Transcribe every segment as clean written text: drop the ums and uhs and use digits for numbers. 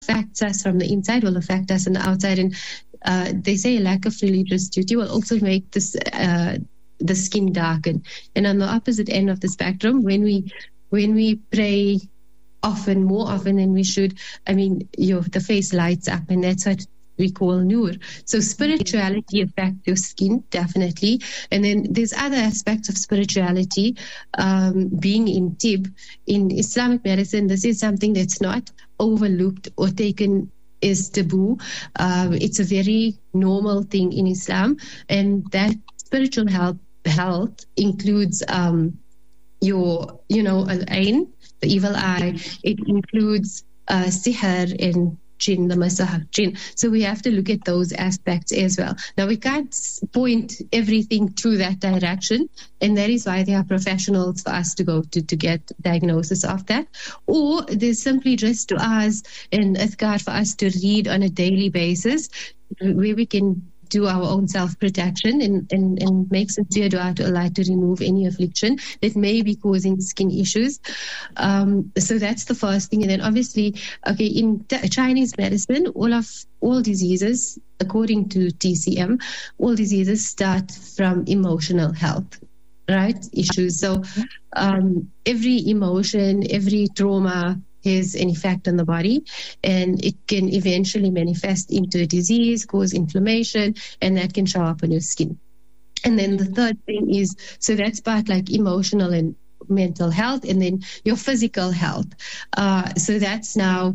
affects us from the inside will affect us on the outside. And they say a lack of religious duty will also make this the skin darken. And on the opposite end of the spectrum, when we pray more often than we should, the face lights up, and that's what we call nur. So spirituality affects your skin, definitely. And then there's other aspects of spirituality, being in tib. In Islamic medicine, this is something that's not overlooked or taken as taboo. It's a very normal thing in Islam, and that spiritual health includes your, al-ain, the evil eye. It includes sihr and jinn, the masah jinn. So we have to look at those aspects as well. Now, we can't point everything to that direction, and that is why there are professionals for us to go to get diagnosis of that. Or there's simply just du'as and adhkar for us to read on a daily basis, where we can do our own self-protection and make sincere dua to Allah to remove any affliction that may be causing skin issues. So that's the first thing. And then obviously, in Chinese medicine, all diseases, according to TCM, all diseases start from emotional health, right? Issues. So every emotion, every trauma has an effect on the body, and it can eventually manifest into a disease, cause inflammation, and that can show up on your skin. And then the third thing is, so that's part like emotional and mental health, and then your physical health. So that's now,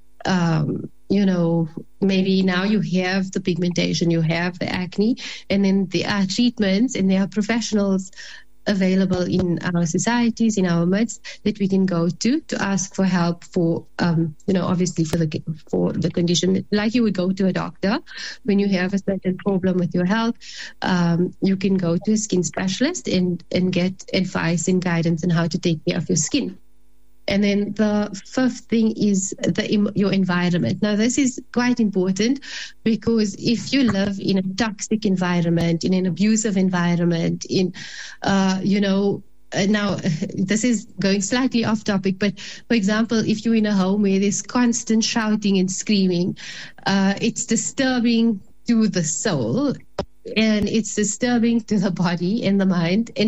maybe now you have the pigmentation, you have the acne, and then there are treatments and there are professionals available in our societies, in our midst, that we can go to ask for help for, obviously for the condition. Like you would go to a doctor when you have a certain problem with your health. You can go to a skin specialist and get advice and guidance on how to take care of your skin. And then the fifth thing is your environment. Now, this is quite important, because if you live in a toxic environment, in an abusive environment, now this is going slightly off topic, but for example, if you're in a home where there's constant shouting and screaming, it's disturbing to the soul, and it's disturbing to the body and the mind, and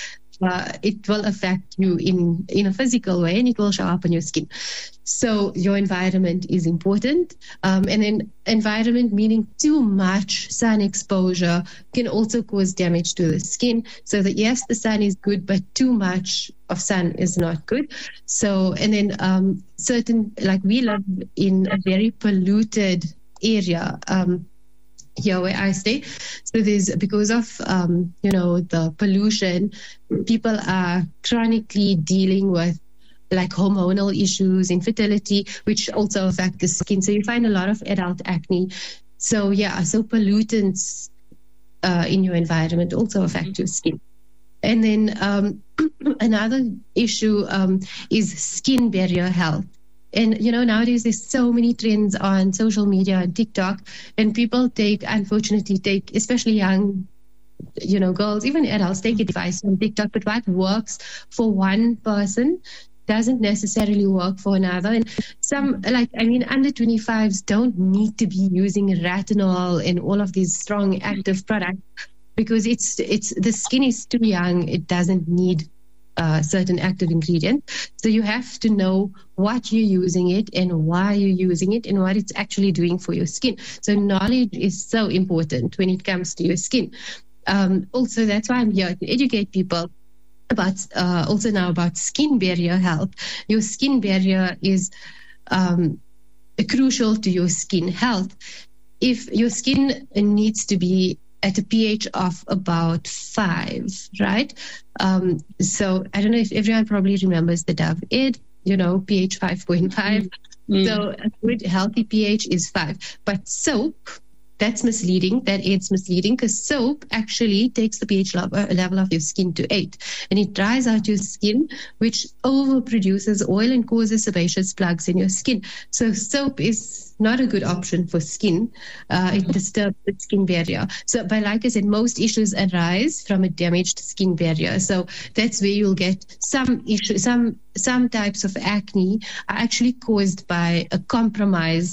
it will affect you in a physical way, and it will show up on your skin. So your environment is important. And then environment, meaning too much sun exposure, can also cause damage to the skin. So that yes, the sun is good, but too much of sun is not good. So, and then we live in a very polluted area, here where I stay. So because of, the pollution, people are chronically dealing with like hormonal issues, infertility, which also affect the skin. So you find a lot of adult acne. So pollutants in your environment also affect your skin. And then another issue is skin barrier health. And, nowadays there's so many trends on social media and TikTok, and people unfortunately take, especially young, girls, even adults, take advice from TikTok. But what works for one person doesn't necessarily work for another. And some, under 25s don't need to be using retinol and all of these strong active products, because the skin is too young. It doesn't need certain active ingredients. So you have to know what you're using it and why you're using it and what it's actually doing for your skin. So knowledge is so important when it comes to your skin. Also, that's why I'm here to educate people about skin barrier health. Your skin barrier is crucial to your skin health. If your skin needs to be at a pH of about 5, right? So I don't know if everyone probably remembers the Dove Ed, pH 5.5. So a good healthy pH is 5. But soap, that's misleading. That Ed's misleading, because soap actually takes the pH level of your skin to 8, and it dries out your skin, which overproduces oil and causes sebaceous plugs in your skin. So soap is not a good option for skin. It disturbs the skin barrier. So, but like I said, most issues arise from a damaged skin barrier. So that's where you'll get some issues. Some types of acne are actually caused by a compromised